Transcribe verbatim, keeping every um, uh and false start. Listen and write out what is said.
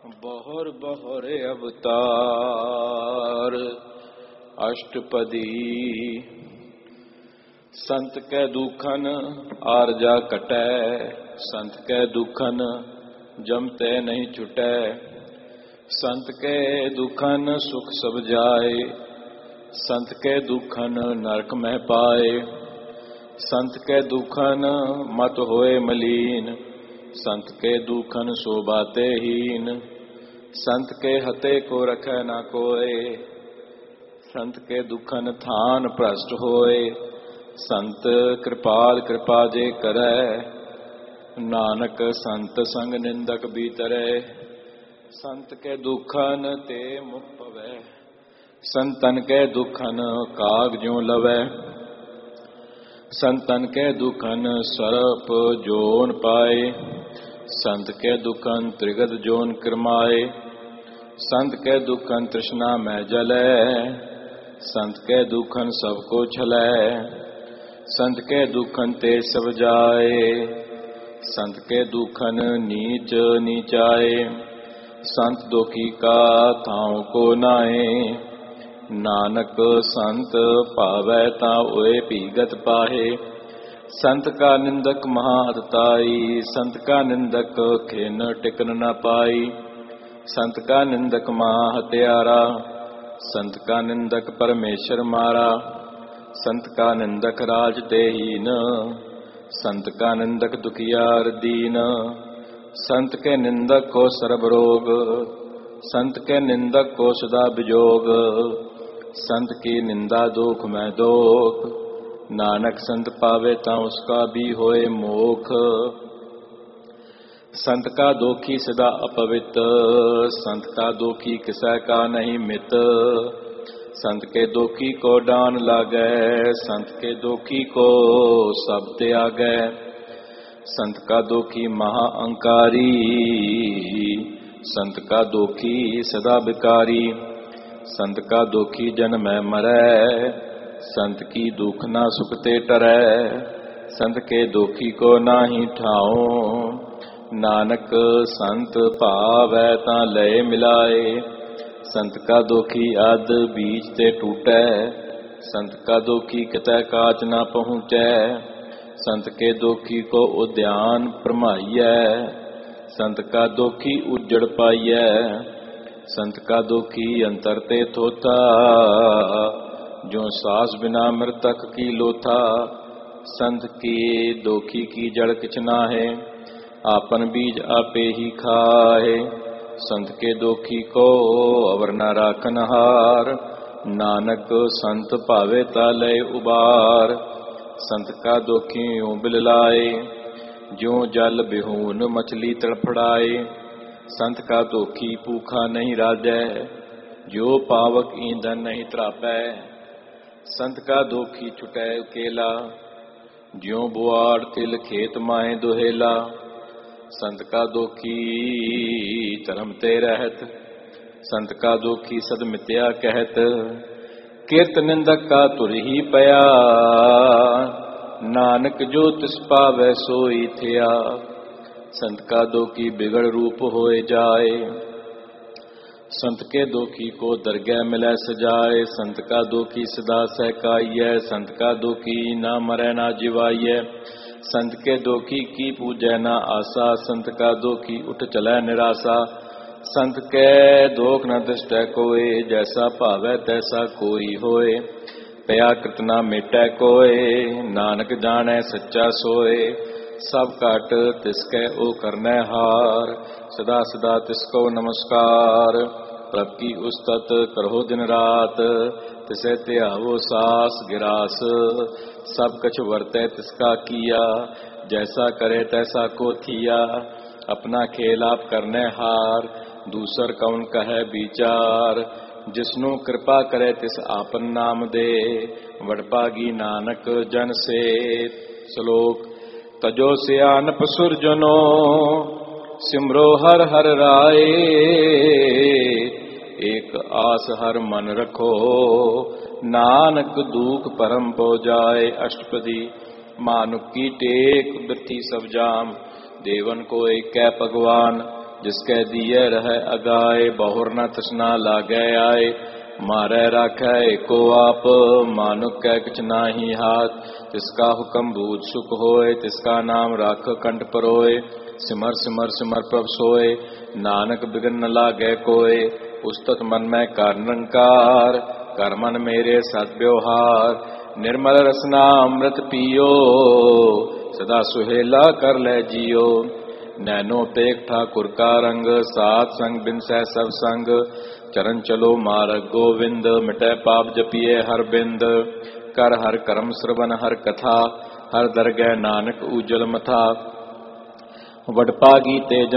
बहुर बहुर अवतार अष्टपदी। संत कै दुखन आरजा कटै, संत कै दुखन जमते नहीं छुटै। संत के दुखन सुख सब जाए, संत के दुखन नरक में पाए। संत के दुखन मत होए मलीन, संत के दुखन शोभाते हीन। संत के हते को रखै ना कोय, संत के दुखन थान भ्रष्ट होए। संत कृपाल कृपा जे करै, नानक संत संग निंदक बीतरै। संत के दुखन ते मुख पवै, संतन के दुखन काग ज्यों लवै। संतन के दुखन सरप जोन पाए, संत के दुखन त्रिगद जोन करमाए। संत के दुखन तृष्णा में जलै, संत के दुखन सबको छलै। संत के दुखन ते सब जाए, संत के दुखन नीच नीचाए। संत दुखी का थाव को नाए, नानक संत पावै ता ओए भीगत पाहे। संत का निंदक महाअतताई, संत का निंदक खिन टिकन न पाई। संत का निंदक महाहत्यारा, संत का निंदक परमेश्वर मारा। संत का निंदक राज देहीन, संत का निंदक दुखियार दीन। संत के निंदक को सर्ब रोग, संत के निंदक को सदा विजोग। संत की निंदा दुख में दोख, नानक संत पावे ता उसका भी होए मोख। संत का दोखी सदा अपवित, संत का दोखी किसा का नहीं मित। संत के दोखी को डान लागै, संत के दोखी को सब त्यागै। संत का दोखी महाअंकारी, संत का दोखी सदा विकारी। संत का दोखी जन्म में मरै, संत की दुख ना सुखते टरै। संत के दोखी को नाही ठाओ, नानक संत पावै तां लय मिलाए। संत का दोखी आद बीच ते टूटै, संत का दोखी कितै काच ना पहुँचै। संत के दोखी को उद्यान भरमाइयै, संत का दोखी उजड़ पाइयै। संत का दोखी अंतर ते थोथा, जो सास बिना मृतक की लोथा। संत की दोखी की जड़ किछ नाहे, आपन बीज आपे ही खाए। संत के दोखी को अवर न राखन हार, नानक संत पावे ता लय उबार। संत का दोखी यूं बिललाए, ज्यों जल बिहून मछली तड़फड़ाए। संत का दोखी भूखा नहीं राजै, जो पावक ईंधन नहीं त्रापै। संत का दोखी छुटै अकेला, ज्यों बुआड़ तिल खेत माए दुहेला। संत का दोखी धर्म ते रहत, संत का दोखी सद मित्या कहत। किरत निंदक का तुर ही पया, नानक जो तिस पावै सोई थिया। संत का दोखी बिगड़ रूप होए जाए, संत के दोखी को दरगह मिलै सजाए। संत का दोखी सदा सहकाइयै, संत का दोखी ना मरै ना जिवाइयै। संत के दोखी की पूजै ना आसा, संत का दोखी उठ चलै निरासा। संत के दोख न दृष्टै कोय, जैसा भावै तैसा कोई होए। पया कृत ना मेटै कोय, नानक जानै सच्चा सोए। सब घट तिसकै ओ करनै हार, सदा सदा तिसको नमस्कार। प्रभ की उस्तत करहो दिन रात, तिसे त्यावो सास गिरास। सब कछ वर्तै तिसका किया, जैसा करे तैसा को थिया। अपना खेल आप करनै हार, दूसर कौन कहे विचार। जिसनु कृपा करे तिस आपन नाम दे, वडभागी नानक जन से। श्लोक तजो सियानप सुरजनो, सिमरो हर हर राय। एक आस हर मन रखो, नानक दुख परम पो जाए। अष्टपदी मानुक की टेक बिरथी सब जाम, देवन को एक कै भगवान। जिसके दिए रह अगाए, बहुर न तृष्णा लागे आए। मारे राखै एको आप, मानुक कै किछ नाहि हाथ। तिसका हुक्म बूझ सुख होए, तिसका नाम राख कंठ परोए। सिमर सिमर सिमर प्रभ सोए, नानक बिघन न लागे कोय। उस्तत मन में कर निरंकार, कर मन मेरे सद व्यवहार। निर्मल रसना अमृत पियो, सदा सुहेला कर ले जियो। नैनो पेख ठाकुर का रंग, सात संग बिन सह सब संग। चरण चलो मार्ग गोविंद, मिटै पाप जपिए हर बिंद। कर हर करम श्रवण हर कथा, हर दरगह नानक उजल मथा। वडभागी ते जन